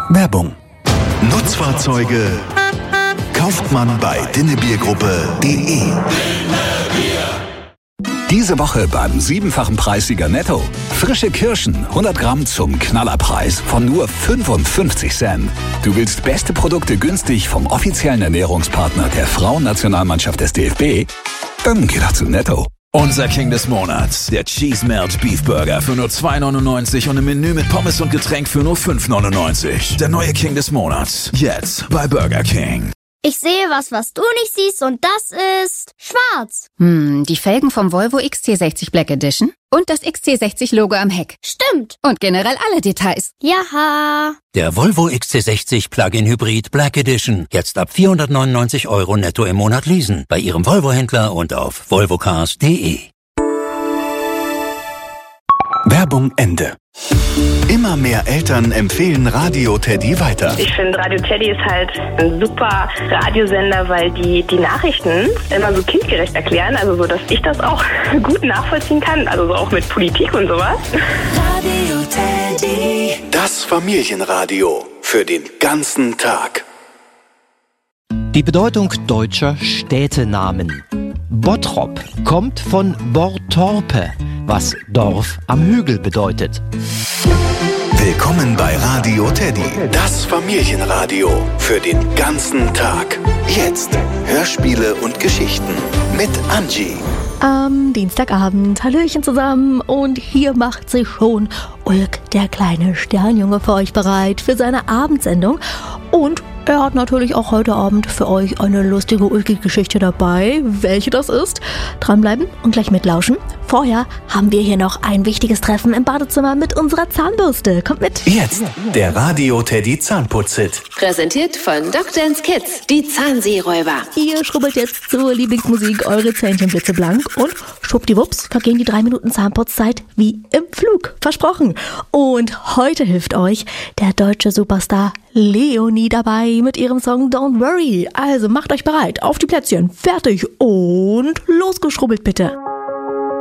Werbung. Nutzfahrzeuge kauft man bei Dinnebiergruppe.de. Diese Woche beim 7-fachen Preissieger Netto. Frische Kirschen, 100 Gramm zum Knallerpreis von nur 55 Cent. Du willst beste Produkte günstig vom offiziellen Ernährungspartner der Frauennationalmannschaft des DFB? Dann geh doch zu Netto. Unser King des Monats, der Cheese Melt Beef Burger für nur 2,99 und im Menü mit Pommes und Getränk für nur 5,99. Der neue King des Monats, jetzt bei Burger King. Ich sehe was du nicht siehst und das ist schwarz. Die Felgen vom Volvo XC60 Black Edition und das XC60-Logo am Heck. Stimmt. Und generell alle Details. Jaha. Der Volvo XC60 Plug-in Hybrid Black Edition. Jetzt ab 499 € netto im Monat leasen. Bei Ihrem Volvo-Händler und auf volvocars.de. Werbung Ende. Immer mehr Eltern empfehlen Radio Teddy weiter. Ich finde, Radio Teddy ist halt ein super Radiosender, weil die Nachrichten immer so kindgerecht erklären, also so, dass ich das auch gut nachvollziehen kann, also so auch mit Politik und sowas. Radio Teddy. Das Familienradio für den ganzen Tag. Die Bedeutung deutscher Städtenamen. Bottrop kommt von Bortorpe, was Dorf am Hügel bedeutet. Willkommen bei Radio Teddy, das Familienradio für den ganzen Tag. Jetzt Hörspiele und Geschichten mit Angie. Am Dienstagabend, Hallöchen zusammen, und hier macht sich schon Ulk, der kleine Sternjunge, für euch bereit für seine Abendsendung. Und er hat natürlich auch heute Abend für euch eine lustige Ulki-Geschichte dabei. Welche das ist? Dranbleiben und gleich mitlauschen. Vorher haben wir hier noch ein wichtiges Treffen im Badezimmer mit unserer Zahnbürste. Kommt mit! Jetzt der Radio Teddy Zahnputzhit. Präsentiert von Dr. Kids, die Zahnseeräuber. Ihr schrubbelt jetzt zur Lieblingsmusik eure Zähnchen blitzeblank und schwuppdiwupps vergehen die 3 Minuten Zahnputzzeit wie im Flug. Versprochen. Und heute hilft euch der deutsche Superstar Leonie dabei mit ihrem Song Don't Worry. Also macht euch bereit, auf die Plätzchen, fertig und losgeschrubbelt bitte.